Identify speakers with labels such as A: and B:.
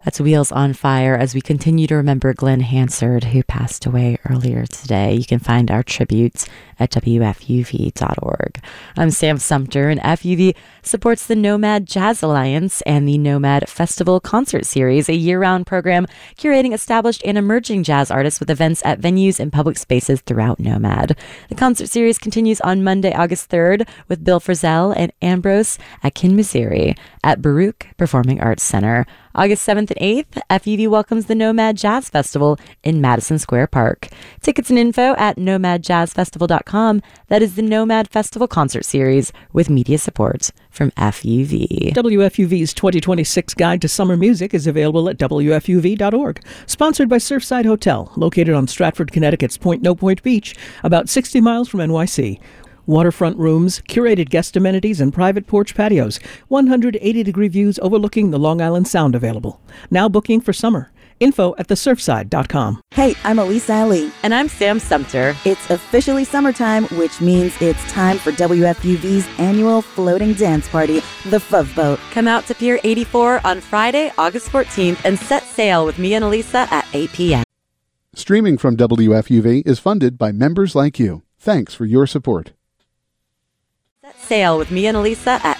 A: That's Wheels on Fire as we continue to remember Glenn Hansard, who passed away earlier today. You can find our tributes at WFUV.org. I'm Sam Sumter, and FUV supports the Nomad Jazz Alliance and the Nomad Festival Concert Series, a year-round program curating established and emerging jazz artists with events at venues and public spaces throughout Nomad. The concert series continues on Monday, August 3rd with Bill Frisell and Ambrose Akinmusire at Baruch Performing Arts Center. August 7th and 8th, FUV welcomes the Nomad Jazz Festival in Madison Square Park. Tickets and info at nomadjazzfestival.com. That is the Nomad Festival Concert Series with media support from FUV.
B: WFUV's 2026 Guide to Summer Music is available at WFUV.org. Sponsored by Surfside Hotel, located on Stratford, Connecticut's Point No Point Beach, about 60 miles from NYC. Waterfront rooms, curated guest amenities, and private porch patios. 180-degree views overlooking the Long Island Sound available. Now booking for summer. Info at thesurfside.com.
C: Hey, I'm Elisa Ali.
A: And I'm Sam Sumter.
C: It's officially summertime, which means it's time for WFUV's annual floating dance party, the Fove Boat.
A: Come out to Pier 84 on Friday, August 14th, and set sail with me and Elisa at 8 p.m.
D: Streaming from WFUV is funded by members like you. Thanks for your support.
A: Set sail with me and Elisa at